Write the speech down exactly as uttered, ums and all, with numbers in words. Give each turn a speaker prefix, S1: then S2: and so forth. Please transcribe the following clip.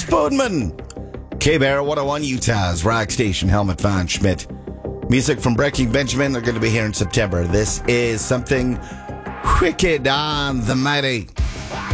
S1: Spoonman. K-Bear, one oh one Utah's Rock Station, Helmet Von Schmidt. Music from Breaking Benjamin. They're going to be here in September. This is something wicked on the mighty.